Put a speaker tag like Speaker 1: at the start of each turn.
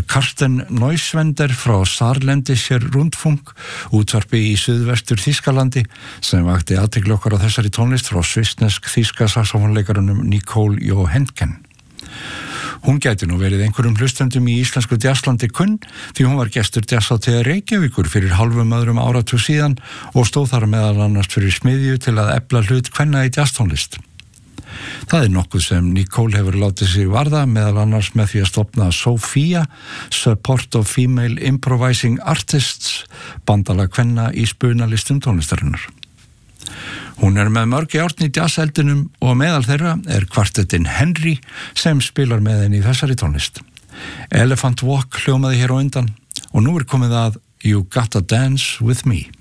Speaker 1: Karsten Neuschwender frá Saarländischer Rundfunk, útvarpi í suðvestur Þýskalandi, sem vakti athygli okkar á þessari tónlist frá svissnesk þýska saxófonleikarunum Nicole Johanken. Hún gæti nú verið einhverjum hlustendum í íslensku jazzlandi kunn, því hún var gestur jazzhátíðar Reykjavíkur fyrir hálfum öðrum áratug síðan og stóð þar meðal annars fyrir smiðju til að efla hlut kvenna í jazztónlist. Það nokkuð sem Nicole hefur látið sig varða, meðal annars með því að stofna Sophia, Support of Female Improvising Artists, bandalag kvenna í spunalistum tónlistarinnar. Hún með mörg járn í jazzeldinum og meðal þeirra kvartettin Henry sem spilar með henni í þessari tónlist. Elephant Walk hljómaði hér á undan og nú komið að You Gotta Dance With Me.